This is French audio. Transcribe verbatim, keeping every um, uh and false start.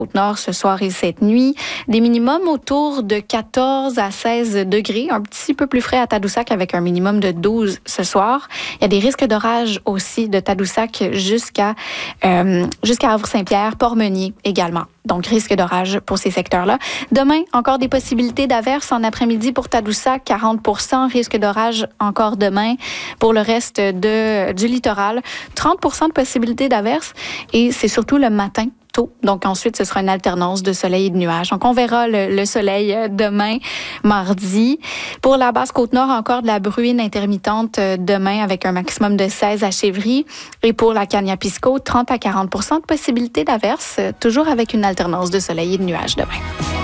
Côte-Nord ce soir et cette nuit. Des minimums autour de quatorze à seize degrés, un petit peu plus frais à Tadoussac avec un minimum de douze ce soir. Il y a des risques d'orage aussi de Tadoussac jusqu'à euh, jusqu'à Havre-Saint-Pierre, Port-Meunier également. Donc, risque d'orage pour ces secteurs-là. Demain, encore des possibilités d'averses en après-midi pour Tadoussac, quarante pour cent. Risque d'orage encore demain pour le reste de, du littoral. trente pour cent de possibilités d'averses et c'est surtout le matin tôt. Donc, ensuite, ce sera une alternance de soleil et de nuages. Donc, on verra le, le soleil demain, mardi. Pour la basse Côte-Nord, encore de la bruine intermittente demain avec un maximum de seize à Chevry. Et pour la Cagnapisco, trente à quarante pour cent de possibilités d'averses, toujours avec une alternance de soleil et de nuages demain.